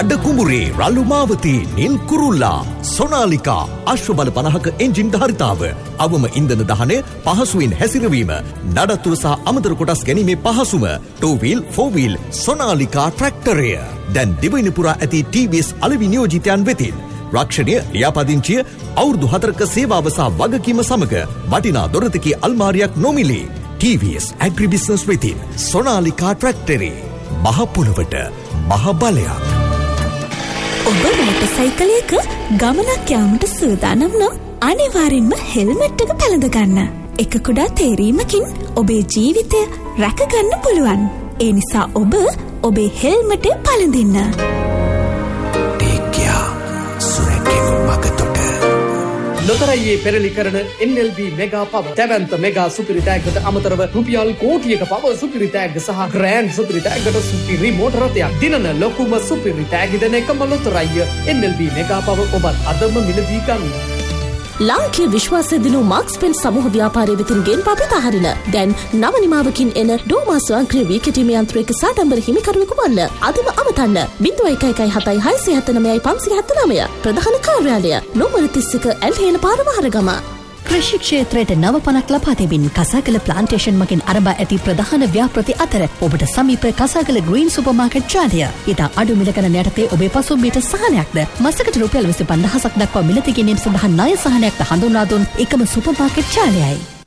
අඩ කුඹුරේ රළු මාවතී නිල් කුරුල්ලා සොනාලිකා අශ්ව බල 50ක එන්ජින් ධාරිතාව අවම ඉන්ධන දහනය පහසුවෙන් හැසිරවීම නඩත්තුව සහ අමතර කොටස් ගැනීමේ පහසුම 2 wheel 4 wheel සොනාලිකා ට්‍රැක්ටරය දැන් දිවයින පුරා ඇති TVS අලෙවි නියෝජිතයන් වෙතින් රක්ෂණය ලියාපදිංචිය අවුරුදු 4ක සේවාව සහ වගකීම සමග වටිනා දොරතකී අල්මාරියක් නොමිලේ TVS Agri Business වෙතින් සොනාලිකා ට්‍රැක්ටරේ මහ පොළවට මහ බලයක්. ඔබ මොටරසයිකලයක ගමනක් යාමට සූදානම් නම් අනිවාර්යෙන්ම හෙල්මට් එක පැළඳ ගන්න. එක කුඩා තේරීමකින් ඔබේ ජීවිතය රැකගන්න පුළුවන්. ඒ නිසා ඔබ ඔබේ හෙල්මට් එක පළඳින්න. ලොතරැයියේ පෙරලි කරන NLB මෙගා පව දැවැන්ත මෙගා සුපිරි තෑග්ගට අමතරව රුපියල් කෝටියක පව සුපිරි තෑග්ග සහ ග්‍රෑන්ඩ් සුපිරි තෑග්ගට සුපිරි මෝටර රථයක් දිනන ලොකුම සුපිරි තෑග්ග දෙන එකම ලොතරැයිය NLB මෙගා පව ඔබත් අදම මිලදී ගන්න. ලාංකීය විශ්වාසය දිනු මාක්ස් පෙන් සමූහ ව්‍යාපාරයේ වෙතින් ගෙන්වා පිටහරින දැන් නව නිමාවකින් එන ඩෝමා ස්වයංක්‍රීය වීකටීම යන්ත්‍රයක සාඩම්බර හිමිකරුවෙකු වන්න. අදම අමතන්න 01177579 ප්‍රධාන කාර්යාලය නෝමර 31 ඇල්හේන පාර වහරගම. කෘෂි ක්ෂේත්‍රයට නව පණක් ලබා දෙමින් කසාගල ප්ලාන්ටේෂන් මගින් අරඹා ඇති ප්‍රධාන ව්‍යාපෘති අතර ඔබට සමීප කසාගල ග්‍රීන් සුපර් මාකට් ජාලය. ඉතා අඩු මිල ගණන් යටතේ ඔබේ පසුම්බියට සහනයක්ද මසකට රුපියල් 25000ක් දක්වා මිලදී ගැනීම සඳහා ණය සහනයක්ද හඳුන්වා දුන් එකම සුපර් මාකට් ජාලයයි.